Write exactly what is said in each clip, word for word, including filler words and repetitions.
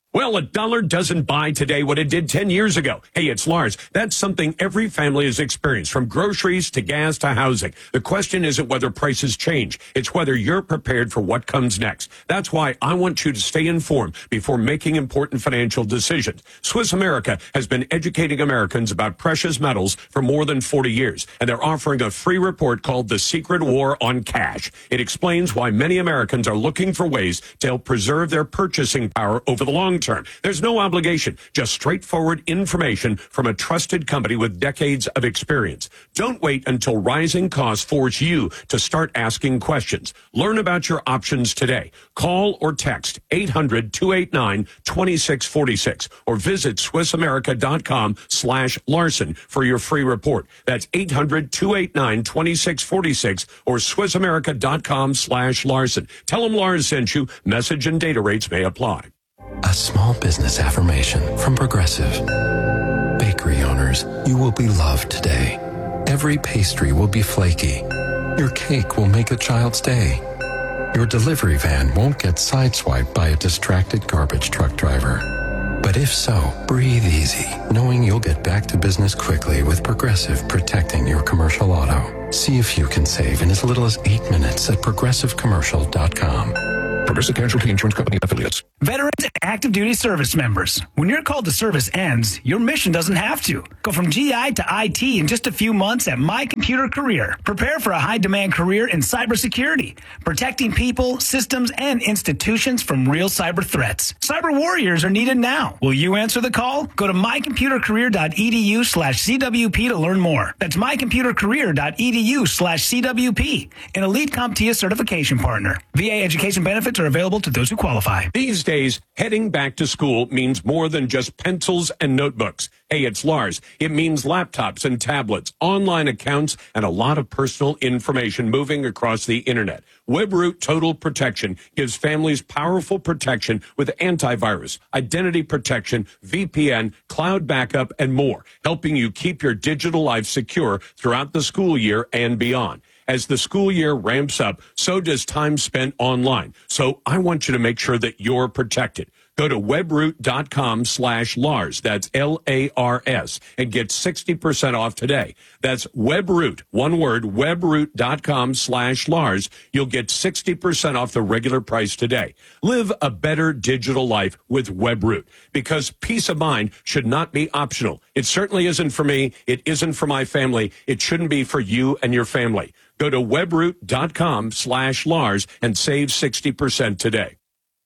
Well, a dollar doesn't buy today what it did ten years ago. Hey, it's Lars. That's something every family has experienced, from groceries to gas to housing. The question isn't whether prices change. It's whether you're prepared for what comes next. That's why I want you to stay informed before making important financial decisions. Swiss America has been educating Americans about precious metals for more than forty years, and they're offering a free report called The Secret War on Cash. It explains why many Americans are looking for ways to help preserve their purchasing power over the long term. There's no obligation, just straightforward information from a trusted company with decades of experience. Don't wait until rising costs force you to start asking questions. Learn about your options today. Call or text eight hundred, two eight nine, two six four six or visit swissamerica.com slash Larson for your free report. That's eight hundred, two eight nine, two six four six or swissamerica.com slash Larson. Tell them Lars sent you. Message and data rates may apply. A small business affirmation from Progressive. Bakery owners, you will be loved today. Every pastry will be flaky. Your cake will make a child's day. Your delivery van won't get sideswiped by a distracted garbage truck driver. But if so, breathe easy, knowing you'll get back to business quickly with Progressive protecting your commercial auto. See if you can save in as little as eight minutes at progressive commercial dot com. Progressive Casualty Insurance Company affiliates. Veterans and active duty service members. When your call to service ends, your mission doesn't have to. Go from G I to I T in just a few months at My Computer Career. Prepare for a high-demand career in cybersecurity, protecting people, systems, and institutions from real cyber threats. Cyber warriors are needed now. Will you answer the call? Go to mycomputercareer.edu slash CWP to learn more. That's mycomputercareer.edu slash CWP, an elite CompTIA certification partner. V A education benefits are available to those who qualify. These days, heading back to school means more than just pencils and notebooks. Hey, it's Lars. It means laptops and tablets, online accounts, and a lot of personal information moving across the internet. WebRoot Total Protection gives families powerful protection with antivirus, identity protection, V P N, cloud backup, and more, helping you keep your digital life secure throughout the school year and beyond. As the school year ramps up, so does time spent online. So I want you to make sure that you're protected. Go to webroot.com slash Lars. That's L A R S and get sixty percent off today. That's Webroot, one word, webroot.com slash Lars. You'll get sixty percent off the regular price today. Live a better digital life with Webroot, because peace of mind should not be optional. It certainly isn't for me. It isn't for my family. It shouldn't be for you and your family. Go to webroot.com slash Lars and save sixty percent today.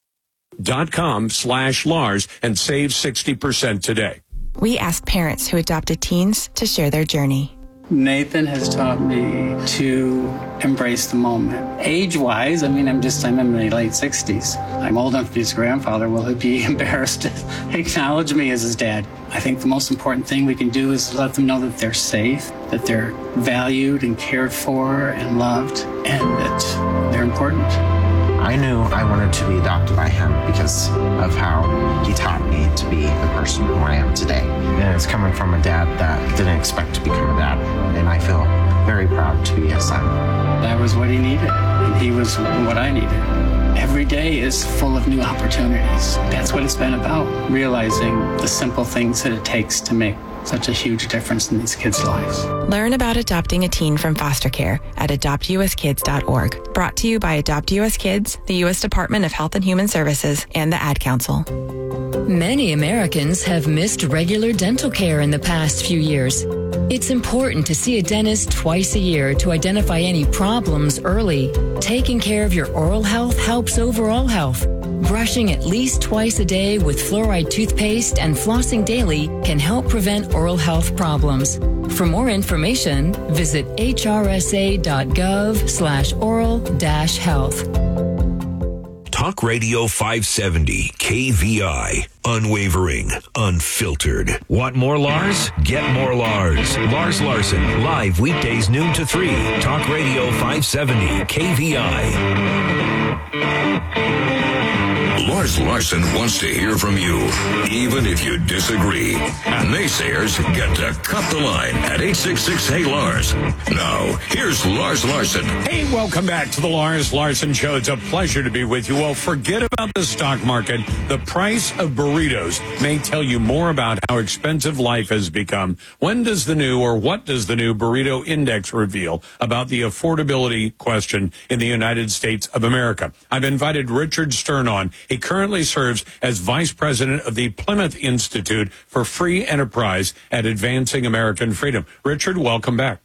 Dot com slash Lars and save sixty percent today. We ask parents who adopted teens to share their journey. Nathan has taught me to embrace the moment. Age-wise, I mean, I'm just, I'm in my late sixties. I'm old enough to be his grandfather. Will he be embarrassed to acknowledge me as his dad? I think the most important thing we can do is let them know that they're safe, that they're valued and cared for and loved, and that they're important. I knew I wanted to be adopted by him because of how he taught me to be the person who I am today. And it's coming from a dad that didn't expect to become a dad. And I feel very proud to be his son. That was what he needed, and he was what I needed. Every day is full of new opportunities. That's what it's been about, realizing the simple things that it takes to make such a huge difference in these kids' lives. Learn about adopting a teen from foster care at adopt u s kids dot org. Brought to you by Adopt U S Kids, the U S Department of Health and Human Services, and the Ad Council. Many Americans have missed regular dental care in the past few years. It's important to see a dentist twice a year to identify any problems early. Taking care of your oral health helps overall health. Brushing at least twice a day with fluoride toothpaste and flossing daily can help prevent oral health problems. For more information, visit h r s a dot gov slash oral dash health. Talk Radio five seventy, K V I. Unwavering, unfiltered. Want more Lars? Get more Lars. Lars Larson, live weekdays noon to three. Talk Radio five seventy, K V I. Lars Larson wants to hear from you, even if you disagree. Naysayers get to cut the line at eight six six, hey Lars. Now, here's Lars Larson. Hey, welcome back to the Lars Larson Show. It's a pleasure to be with you. Well, forget about the stock market. The price of burritos may tell you more about how expensive life has become. When does the new, or what does the new Burrito Index reveal about the affordability question in the United States of America? I've invited Richard Stern on. He currently serves as Vice President of the Plymouth Institute for Free Enterprise at Advancing American Freedom. Richard, welcome back.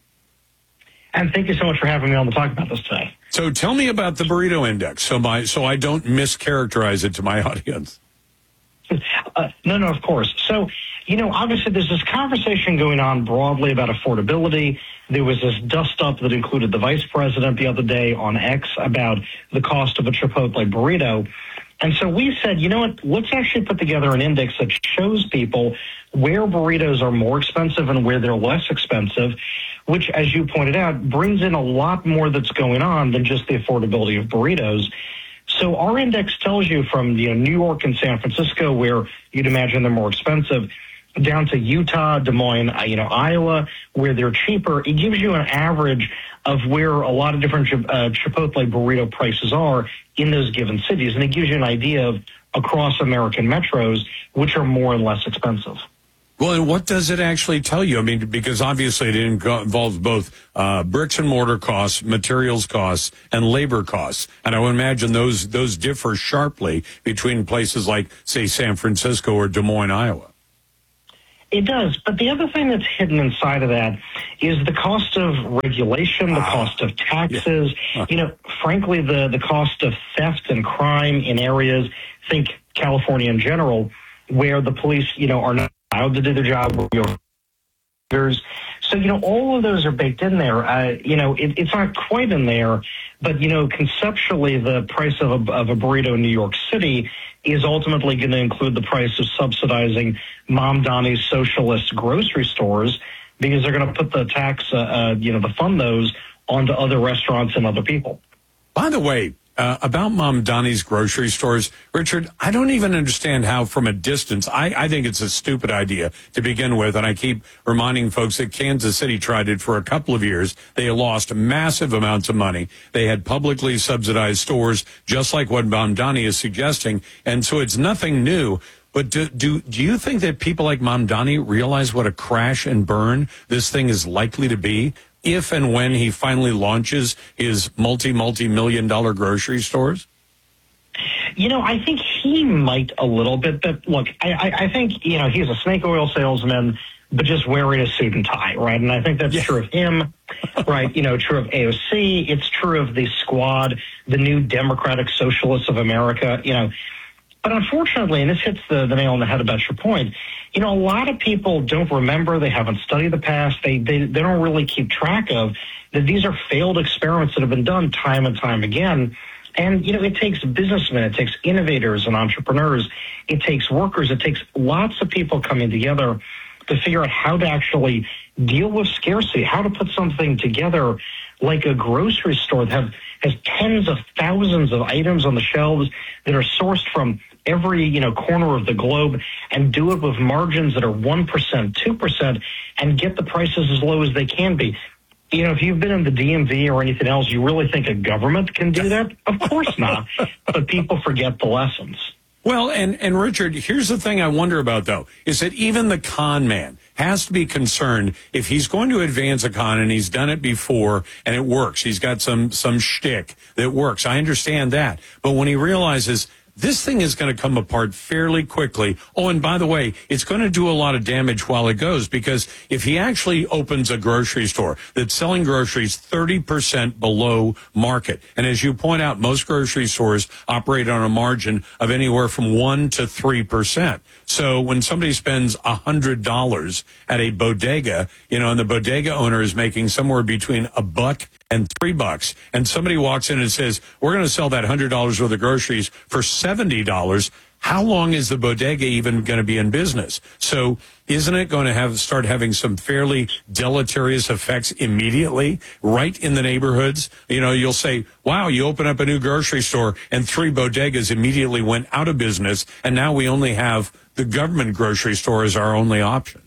And thank you so much for having me on to talk about this today. So tell me about the Burrito Index so my so I don't mischaracterize it to my audience. Uh, no, no, of course. So, you know, obviously there's this conversation going on broadly about affordability. There was this dust-up that included the vice president the other day on X about the cost of a Chipotle burrito. And so we said, you know what, let's actually put together an index that shows people where burritos are more expensive and where they're less expensive, which, as you pointed out, brings in a lot more that's going on than just the affordability of burritos. So our index tells you from you know, New York and San Francisco, where you'd imagine they're more expensive, down to Utah, Des Moines, you know, Iowa, where they're cheaper. It gives you an average of where a lot of different uh, Chipotle burrito prices are in those given cities. And it gives you an idea of across American metros, which are more and less expensive. Well, and what does it actually tell you? I mean, because obviously it involves both uh, bricks and mortar costs, materials costs, and labor costs. And I would imagine those those differ sharply between places like, say, San Francisco or Des Moines, Iowa. It does. But the other thing that's hidden inside of that is the cost of regulation, the ah. cost of taxes, yeah. uh. you know, frankly, the, the cost of theft and crime in areas, think California in general, where the police, you know, are not allowed to do their job. So, you know, all of those are baked in there. Uh, you know, it, it's not quite in there, but, you know, conceptually, the price of a, of a burrito in New York City is ultimately going to include the price of subsidizing Mom Donnie's socialist grocery stores because they're going to put the tax, uh, uh, you know, the fund those onto other restaurants and other people. By the way, Uh, about Mom Donnie's grocery stores, Richard, I don't even understand how from a distance, I, I think it's a stupid idea to begin with, and I keep reminding folks that Kansas City tried it for a couple of years. They lost massive amounts of money. They had publicly subsidized stores, just like what Mom Donnie is suggesting, and so it's nothing new. But do, do, do you think that people like Mom Donnie realize what a crash and burn this thing is likely to be if and when he finally launches his multi, multi-million dollar grocery stores? You know, I think he might a little bit, but look, I, I, I think, you know, he's a snake oil salesman, but just wearing a suit and tie, right? And I think that's yeah. true of him, right? You know, true of A O C. It's true of the Squad, the New Democratic Socialists of America, you know. But unfortunately, and this hits the, the nail on the head about your point, you know, a lot of people don't remember, they haven't studied the past, they, they, they don't really keep track of that these are failed experiments that have been done time and time again. And, you know, it takes businessmen, it takes innovators and entrepreneurs, it takes workers, it takes lots of people coming together to figure out how to actually deal with scarcity, how to put something together like a grocery store that have, has tens of thousands of items on the shelves that are sourced from every, you know, corner of the globe and do it with margins that are one percent, two percent, and get the prices as low as they can be. You know, if you've been in the D M V or anything else, you really think a government can do that? Of course not. But people forget the lessons. Well, and, and Richard, here's the thing I wonder about, though, is that even the con man has to be concerned if he's going to advance a con, and he's done it before and it works. He's got some, some shtick that works. I understand that. But when he realizes this thing is going to come apart fairly quickly. Oh, and by the way, it's going to do a lot of damage while it goes, because if he actually opens a grocery store that's selling groceries thirty percent below market, and as you point out, most grocery stores operate on a margin of anywhere from one to three percent. So when somebody spends one hundred dollars at a bodega, you know, and the bodega owner is making somewhere between a buck and three bucks, and somebody walks in and says, we're going to sell that one hundred dollars worth of groceries for seventy dollars, how long is the bodega even going to be in business? So isn't it going to have start having some fairly deleterious effects immediately right in the neighborhoods? You know, you'll say, wow, you open up a new grocery store and three bodegas immediately went out of business, and now we only have the government grocery store as our only option.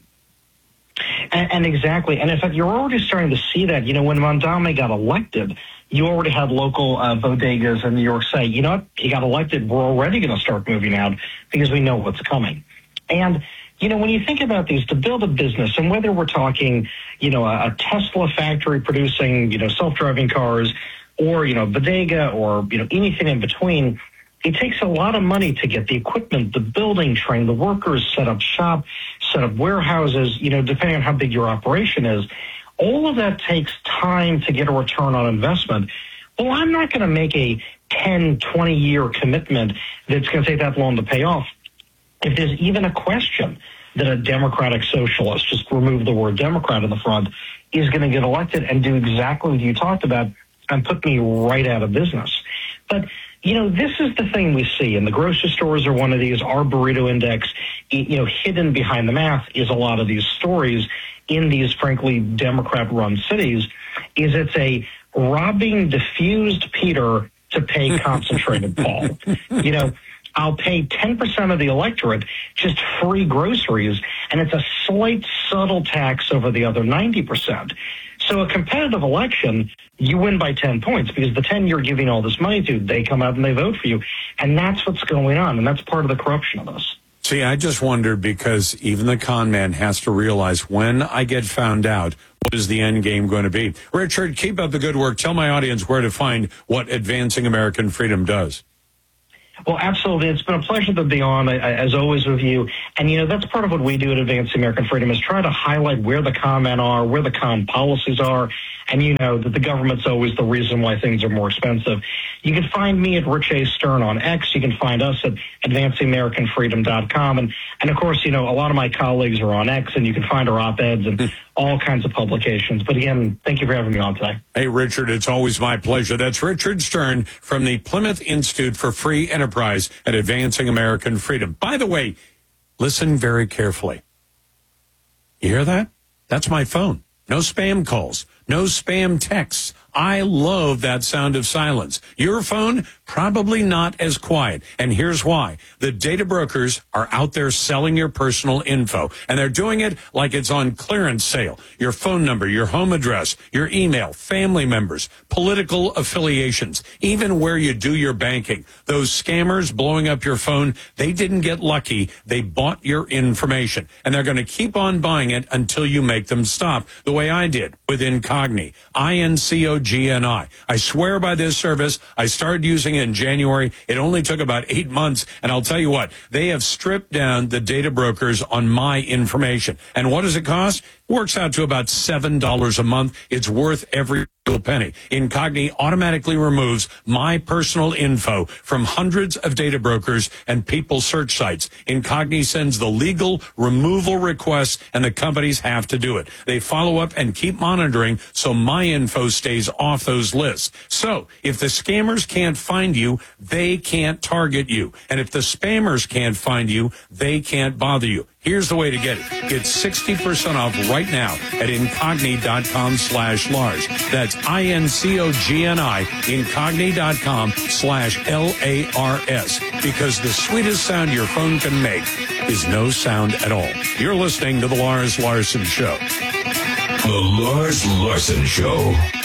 And, and exactly. And in fact, you're already starting to see that. You know, when Mondame got elected, you already had local uh, bodegas in New York say, you know what, he got elected, we're already going to start moving out because we know what's coming. And, you know, when you think about these, to build a business, and whether we're talking, you know, a, a Tesla factory producing, you know, self-driving cars, or, you know, bodega, or, you know, anything in between, it takes a lot of money to get the equipment, the building, train the workers, set up shop, set up warehouses, you know, depending on how big your operation is. All of that takes time to get a return on investment. Well, I'm not going to make a ten, twenty-year commitment that's going to take that long to pay off. If there's even a question that a Democratic socialist, just remove the word Democrat in the front, is going to get elected and do exactly what you talked about and put me right out of business. But, you know, this is the thing we see, and the grocery stores are one of these. Our burrito index, you know, hidden behind the math is a lot of these stories in these, frankly, Democrat-run cities, is it's a robbing diffused Peter to pay concentrated Paul. You know, I'll pay ten percent of the electorate just free groceries, and it's a slight, subtle tax over the other ninety percent. So a competitive election, you win by ten points because the ten you're giving all this money to, they come out and they vote for you. And that's what's going on, and that's part of the corruption of this. See, I just wondered, because even the con man has to realize, when I get found out, what is the end game going to be? Richard, keep up the good work. Tell my audience where to find what Advancing American Freedom does. Well, absolutely. It's been a pleasure to be on, as always, with you. And, you know, that's part of what we do at Advancing American Freedom, is try to highlight where the con men are, where the con policies are. And you know that the government's always the reason why things are more expensive. You can find me at Rich A. Stern on X. You can find us at advancing american freedom dot com. And, and of course, you know, a lot of my colleagues are on X, and you can find our op-eds and all kinds of publications. But again, thank you for having me on today. Hey, Richard, it's always my pleasure. That's Richard Stern from the Plymouth Institute for Free Enterprise at Advancing American Freedom. By the way, listen very carefully. You hear that? That's my phone. No spam calls. No spam texts. I love that sound of silence. Your phone, probably not as quiet. And here's why. The data brokers are out there selling your personal info, and they're doing it like it's on clearance sale. Your phone number, your home address, your email, family members, political affiliations, even where you do your banking. Those scammers blowing up your phone, they didn't get lucky. They bought your information, and they're going to keep on buying it until you make them stop, the way I did with Incogni, I N C O G N I. I swear by this service. I started using it in January. It only took about eight months. And I'll tell you what, they have stripped down the data brokers on my information. And what does it cost? It works out to about seven dollars a month. It's worth every penny. Incogni automatically removes my personal info from hundreds of data brokers and people search sites. Incogni sends the legal removal requests, and the companies have to do it. They follow up and keep monitoring so my info stays off those lists. So if the scammers can't find you, they can't target you. And if the spammers can't find you, they can't bother you. Here's the way to get it. Get sixty percent off right now at incogni.com slash Lars. That's I-N-C-O-G-N-I, incogni.com slash L A R S. Because the sweetest sound your phone can make is no sound at all. You're listening to The Lars Larson Show. The Lars Larson Show.